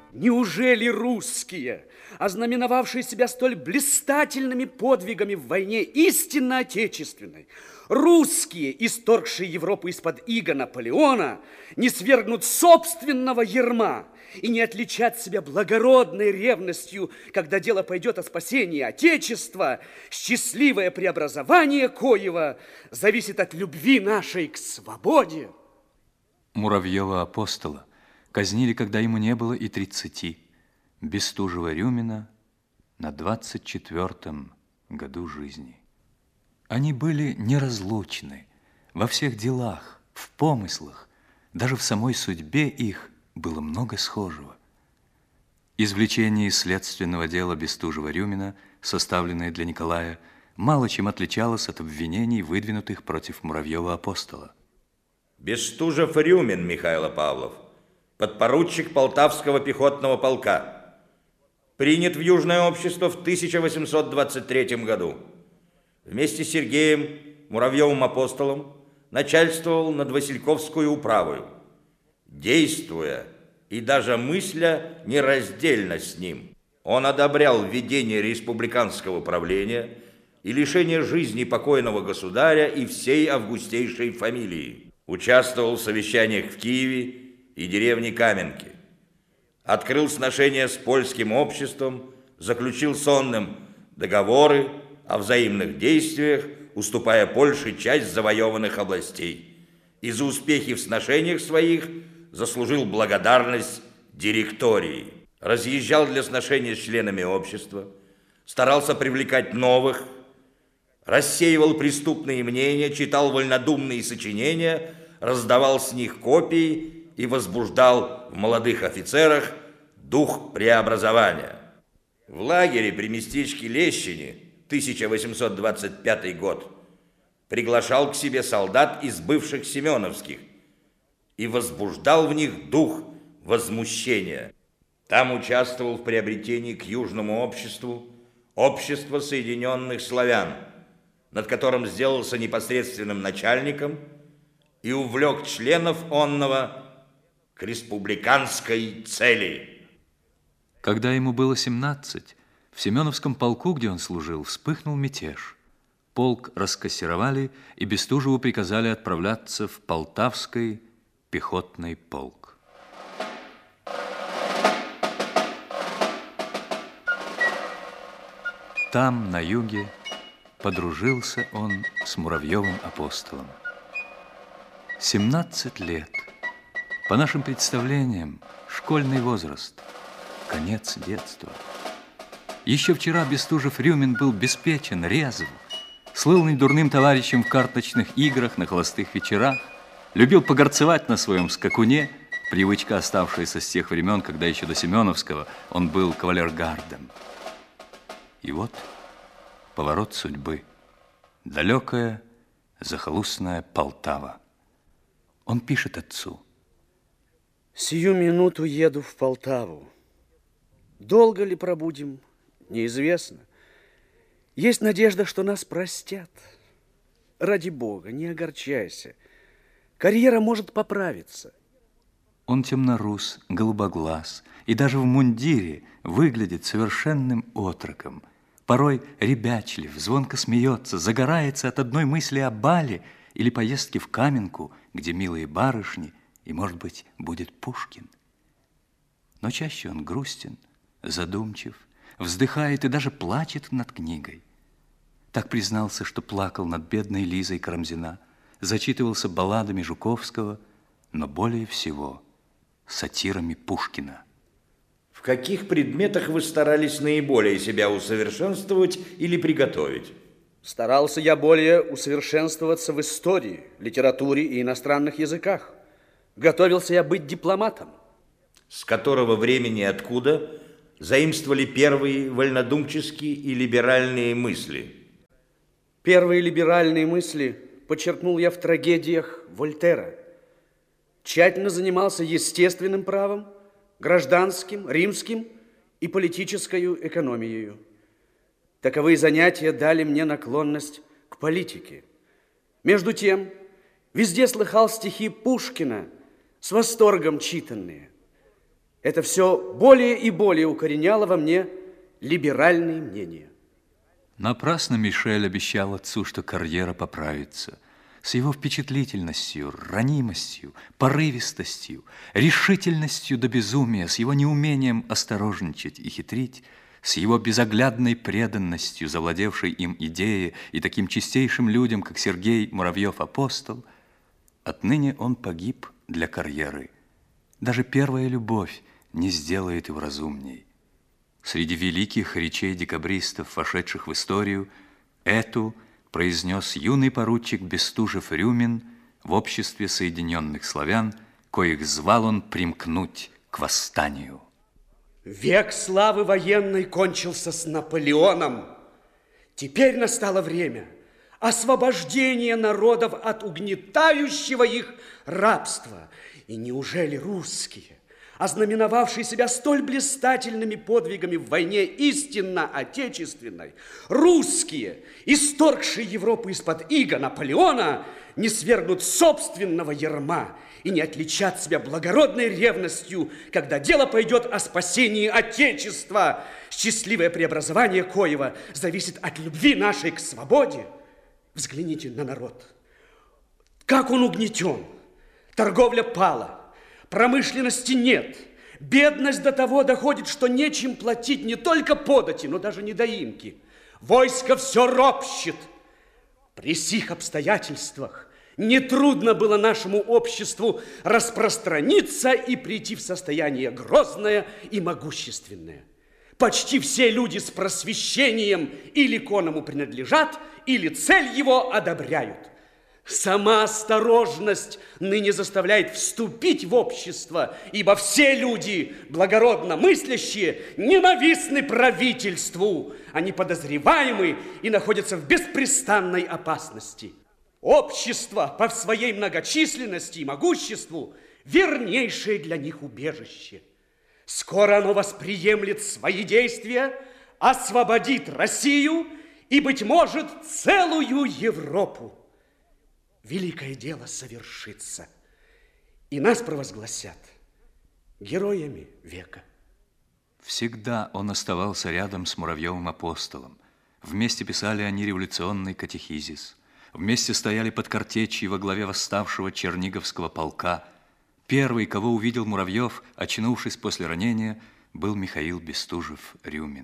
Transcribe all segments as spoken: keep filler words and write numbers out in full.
Неужели русские, ознаменовавшие себя столь блистательными подвигами в войне истинно отечественной, русские, исторгшие Европу из-под ига Наполеона, не свергнут собственного ярма и не отличат себя благородной ревностью, когда дело пойдет о спасении Отечества, счастливое преобразование коего зависит от любви нашей к свободе. Муравьева-апостола казнили, когда ему не было и тридцати, Бестужева-Рюмина на двадцать четвёртом году жизни. Они были неразлучны во всех делах, в помыслах, даже в самой судьбе их было много схожего. Извлечение из следственного дела Бестужева-Рюмина, составленное для Николая, мало чем отличалось от обвинений, выдвинутых против Муравьева-апостола. Бестужев-Рюмин Михаил Павлов, подпоручик Полтавского пехотного полка, принят в Южное общество в тысяча восемьсот двадцать третьем году. Вместе с Сергеем Муравьевым-апостолом начальствовал над Васильковскую управою, действуя и даже мысля нераздельно с ним. Он одобрял введение республиканского правления и лишение жизни покойного государя и всей августейшей фамилии. Участвовал в совещаниях в Киеве и деревне Каменки. Открыл сношения с польским обществом, заключил с онным договоры о взаимных действиях, уступая Польше часть завоеванных областей. И за успехи в сношениях своих заслужил благодарность директории. Разъезжал для сношения с членами общества, старался привлекать новых, рассеивал преступные мнения, читал вольнодумные сочинения, раздавал с них копии и возбуждал в молодых офицерах дух преобразования. В лагере при местечке Лещине, тысяча восемьсот двадцать пятый год, приглашал к себе солдат из бывших семеновских и возбуждал в них дух возмущения. Там участвовал в приобретении к Южному обществу Общество Соединенных Славян, над которым сделался непосредственным начальником и увлек членов онного к республиканской цели. Когда ему было семнадцать, в Семеновском полку, где он служил, вспыхнул мятеж. Полк раскассировали, и Бестужеву приказали отправляться в Полтавский пехотный полк. Там, на юге, подружился он с Муравьевым-апостолом. семнадцать лет. По нашим представлениям, школьный возраст, конец детства. Еще вчера Бестужев-Рюмин был беспечен, резв, слыл недурным товарищем в карточных играх, на холостых вечерах, любил погорцевать на своем скакуне, привычка, оставшаяся с тех времен, когда еще до Семеновского он был кавалергардом. И вот поворот судьбы, далекая, захолустная Полтава. Он пишет отцу: «Сию минуту еду в Полтаву. Долго ли пробудем, неизвестно. Есть надежда, что нас простят. Ради Бога, не огорчайся. Карьера может поправиться». Он темнорус, голубоглаз, и даже в мундире выглядит совершенным отроком. Порой ребячлив, звонко смеется, загорается от одной мысли о бале или поездке в Каменку, где милые барышни, и, может быть, будет Пушкин. Но чаще он грустен, задумчив, вздыхает и даже плачет над книгой. Так признался, что плакал над бедной Лизой Карамзина, зачитывался балладами Жуковского, но более всего сатирами Пушкина. В каких предметах вы старались наиболее себя усовершенствовать или приготовить? Старался я более усовершенствоваться в истории, литературе и иностранных языках. Готовился я быть дипломатом. С которого времени и откуда заимствовали первые вольнодумческие и либеральные мысли? Первые либеральные мысли подчеркнул я в трагедиях Вольтера. Тщательно занимался естественным правом, гражданским, римским и политической экономией. Таковые занятия дали мне наклонность к политике. Между тем, везде слыхал стихи Пушкина, с восторгом читанные. Это все более и более укореняло во мне либеральные мнения. Напрасно Мишель обещал отцу, что карьера поправится. С его впечатлительностью, ранимостью, порывистостью, решительностью до безумия, с его неумением осторожничать и хитрить, с его безоглядной преданностью, завладевшей им идеей и таким чистейшим людям, как Сергей Муравьев-апостол, отныне он погиб для карьеры. Даже первая любовь не сделает его разумней. Среди великих речей декабристов, вошедших в историю, эту произнес юный поручик Бестужев-Рюмин в обществе Соединенных Славян, коих звал он примкнуть к восстанию. Век славы военной кончился с Наполеоном. Теперь настало время освобождения народов от угнетающего их рабства. И неужели русские, ознаменовавшие себя столь блистательными подвигами в войне истинно отечественной, русские, исторгшие Европу из-под ига Наполеона, не свергнут собственного ярма и не отличат себя благородной ревностью, когда дело пойдет о спасении Отечества. Счастливое преобразование коего зависит от любви нашей к свободе. Взгляните на народ. Как он угнетен. Торговля пала, промышленности нет. Бедность до того доходит, что нечем платить не только подати, но даже недоимки. Войско все ропщет. При сих обстоятельствах нетрудно было нашему обществу распространиться и прийти в состояние грозное и могущественное. Почти все люди с просвещением или коному принадлежат, или цель его одобряют. Сама осторожность ныне заставляет вступить в общество, ибо все люди, благородно мыслящие, ненавистны правительству, они подозреваемы и находятся в беспрестанной опасности. Общество по своей многочисленности и могуществу вернейшее для них убежище. Скоро оно восприемлет свои действия, освободит Россию и, быть может, целую Европу. Великое дело совершится, и нас провозгласят героями века. Всегда он оставался рядом с Муравьевым-апостолом. Вместе писали они революционный катехизис. Вместе стояли под картечью во главе восставшего Черниговского полка. Первый, кого увидел Муравьев, очнувшись после ранения, был Михаил Бестужев-Рюмин.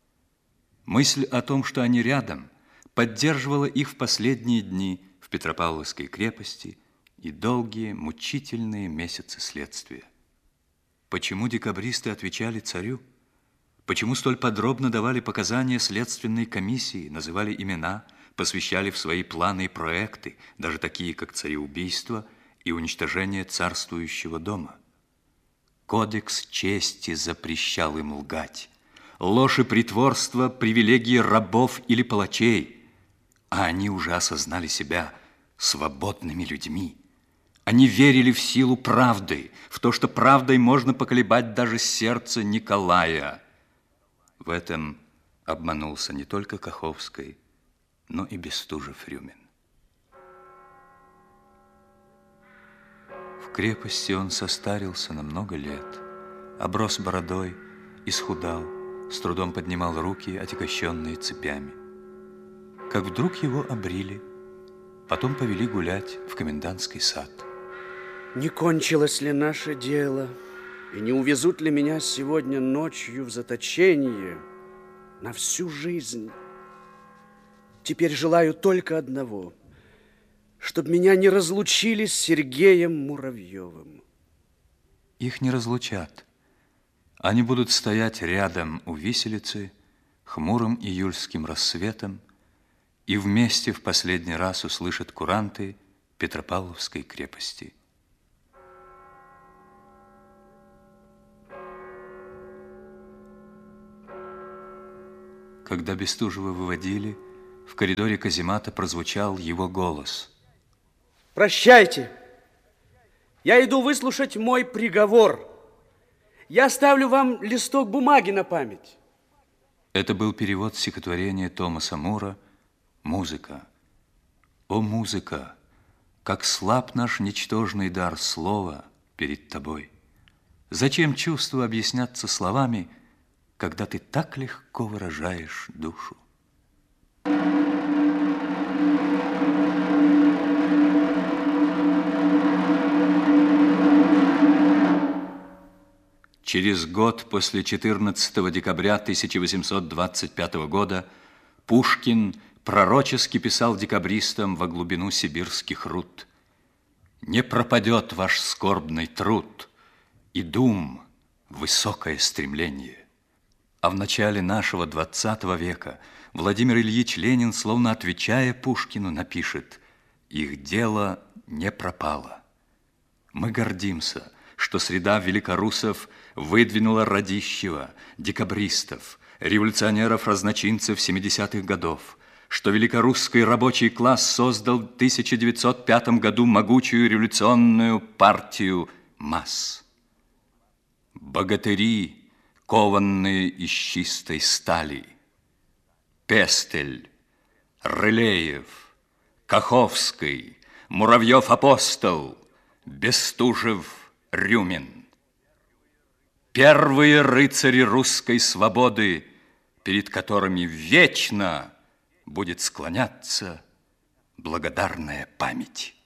Мысль о том, что они рядом, поддерживала их в последние дни в Петропавловской крепости и долгие, мучительные месяцы следствия. Почему декабристы отвечали царю? Почему столь подробно давали показания следственной комиссии, называли имена, посвящали в свои планы и проекты, даже такие, как цареубийство и уничтожение царствующего дома? Кодекс чести запрещал им лгать. Ложь и притворство – привилегии рабов или палачей. А они уже осознали себя свободными людьми. Они верили в силу правды, в то, что правдой можно поколебать даже сердце Николая. В этом обманулся не только Каховский, но и Бестужев-Рюмин. В крепости он состарился на много лет, оброс бородой, исхудал, с трудом поднимал руки, отягощенные цепями. Как вдруг его обрили, потом повели гулять в комендантский сад. Не кончилось ли наше дело, и не увезут ли меня сегодня ночью в заточение на всю жизнь? Теперь желаю только одного, чтобы меня не разлучили с Сергеем Муравьевым. Их не разлучат. Они будут стоять рядом у виселицы хмурым июльским рассветом и вместе в последний раз услышат куранты Петропавловской крепости. Когда Бестужева выводили, в коридоре каземата прозвучал его голос. Прощайте. Я иду выслушать мой приговор. Я оставлю вам листок бумаги на память. Это был перевод стихотворения Томаса Мура «Музыка». О, музыка, как слаб наш ничтожный дар слова перед тобой. Зачем чувству объясняться словами, когда ты так легко выражаешь душу? Через год после четырнадцатого декабря тысяча восемьсот двадцать пятого года Пушкин пророчески писал декабристам во глубину сибирских руд: «Не пропадет ваш скорбный труд и дум высокое стремление». А в начале нашего двадцатого века Владимир Ильич Ленин, словно отвечая Пушкину, напишет: «Их дело не пропало». Мы гордимся, что среда великоруссов выдвинула Радищева, декабристов, революционеров-разночинцев семидесятых годов, что великорусский рабочий класс создал в тысяча девятьсот пятом году могучую революционную партию масс. Богатыри, кованные из чистой стали, Пестель, Рылеев, Каховский, Муравьев-апостол, Бестужев, Рюмин. Первые рыцари русской свободы, перед которыми вечно будет склоняться благодарная память.